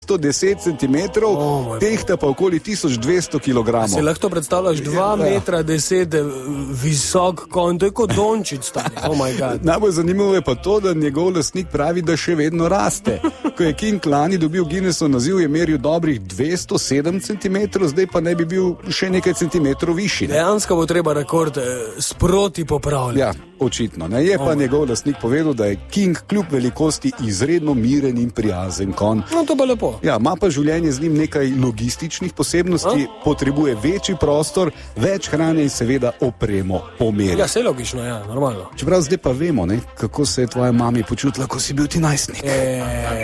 210 cm, tehta pa okoli 1200 kg. Si lahko predstavljaš 2 metra 10 visok konj, to je kot dončić stari. Oh my God. Najbolj zanimivo je pa to, da njegov lastnik pravi, da še vedno raste. Ko je King lani dobil Guinnessov naziv, je meril dobrih 207 cm, zdaj pa ne bi bil še nekaj centimetrov višji. Dejansko bo treba rekord sproti popravljati. Ja, očitno. Ne? Je pa njegov lastnik povedal, da je King kljub velikosti izredno miren in prijazen konj. No, to pa lepo. Ja, ima pa življenje z njim nekaj logističnih posebnosti, potrebuje večji prostor, več hrane in seveda opremo po meri. Ja, vse logično, ja, normalno. Čeprav zdaj pa vemo, ne, kako se je tvoja mami počutila, ko si bil ti najstnik.